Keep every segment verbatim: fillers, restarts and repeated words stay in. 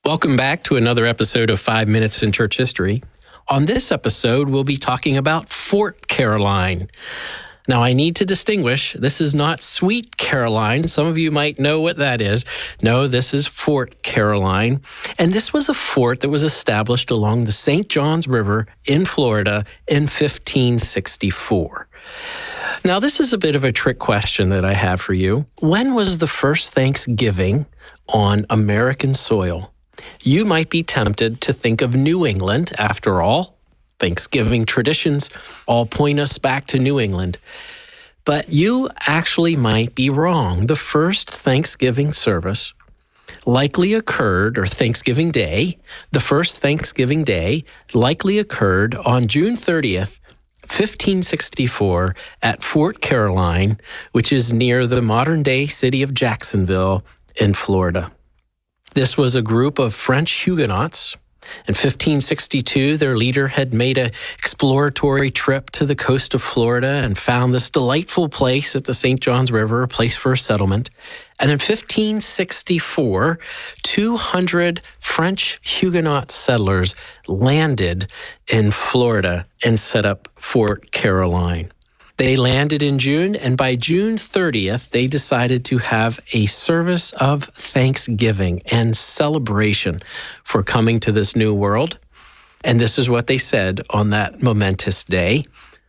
Welcome back to another episode of Five Minutes in Church History. On this episode, we'll be talking about Fort Caroline. Now, I need to distinguish, this is not Sweet Caroline. Some of you might know what that is. No, this is Fort Caroline. And this was a fort that was established along the Saint Johns River in Florida in fifteen sixty-four. Now, this is a bit of a trick question that I have for you. When was the first Thanksgiving on American soil? You might be tempted to think of New England. After all, Thanksgiving traditions all point us back to New England. But you actually might be wrong. The first Thanksgiving service likely occurred, or Thanksgiving Day, the first Thanksgiving Day likely occurred on June thirtieth, fifteen sixty-four at Fort Caroline, which is near the modern-day city of Jacksonville in Florida. This was a group of French Huguenots. In fifteen sixty-two, their leader had made an exploratory trip to the coast of Florida and found this delightful place at the Saint Johns River, a place for a settlement. And in fifteen sixty-four, two hundred French Huguenot settlers landed in Florida and set up Fort Caroline. They landed in June, and by June thirtieth, they decided to have a service of thanksgiving and celebration for coming to this new world. And this is what they said on that momentous day.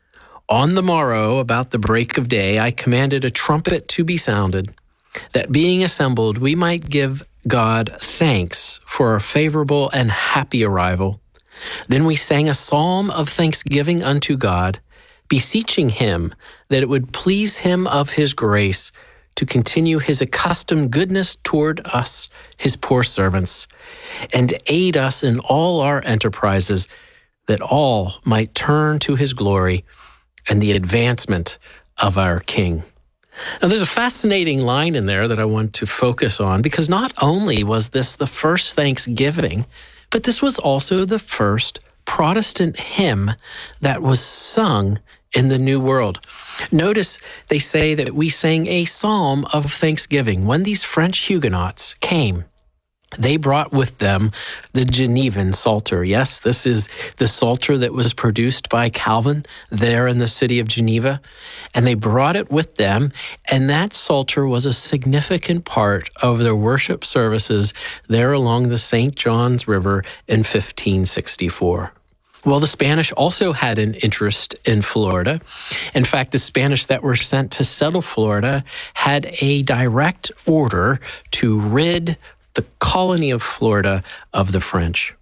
On the morrow, about the break of day, I commanded a trumpet to be sounded, that being assembled, we might give God thanks for a favorable and happy arrival. Then we sang a psalm of thanksgiving unto God, beseeching him that it would please him of his grace to continue his accustomed goodness toward us, his poor servants, and aid us in all our enterprises, that all might turn to his glory and the advancement of our King. Now, there's a fascinating line in there that I want to focus on, because not only was this the first Thanksgiving, but this was also the first Protestant hymn that was sung in the New World. Notice they say that we sang a psalm of thanksgiving. When these French Huguenots came, they brought with them the Genevan Psalter. Yes, this is the Psalter that was produced by Calvin there in the city of Geneva. And they brought it with them, and that Psalter was a significant part of their worship services there along the Saint Johns River in fifteen sixty-four. Well, the Spanish also had an interest in Florida. In fact, the Spanish that were sent to settle Florida had a direct order to rid the colony of Florida of the French.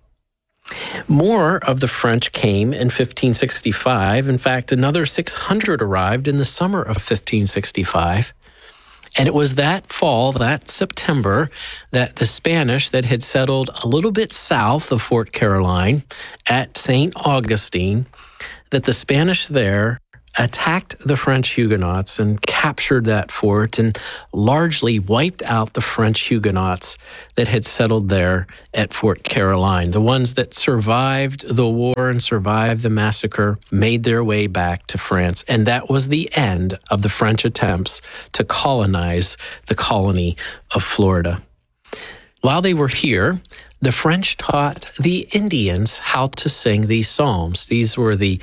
More of the French came in fifteen sixty-five. In fact, another six hundred arrived in the summer of fifteen sixty-five. And it was that fall, that September, that the Spanish that had settled a little bit south of Fort Caroline at Saint Augustine, that the Spanish there attacked the French Huguenots and captured that fort and largely wiped out the French Huguenots that had settled there at Fort Caroline. The ones that survived the war and survived the massacre made their way back to France, and that was the end of the French attempts to colonize the colony of Florida. While they were here, the French taught the Indians how to sing these psalms. These were the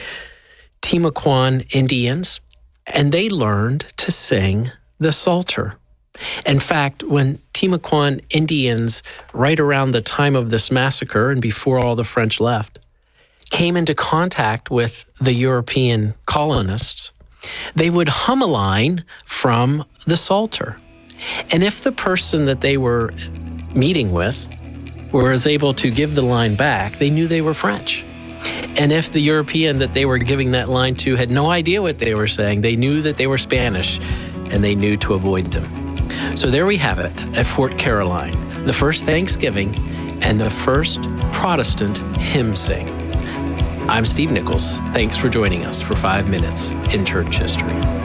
Timucuan Indians, and they learned to sing the Psalter. In fact, when Timucuan Indians, right around the time of this massacre and before all the French left, came into contact with the European colonists, they would hum a line from the Psalter. And if the person that they were meeting with was able to give the line back, they knew they were French. And if the European that they were giving that line to had no idea what they were saying, they knew that they were Spanish, and they knew to avoid them. So there we have it at Fort Caroline, the first Thanksgiving and the first Protestant hymn sing. I'm Steve Nichols. Thanks for joining us for Five Minutes in Church History.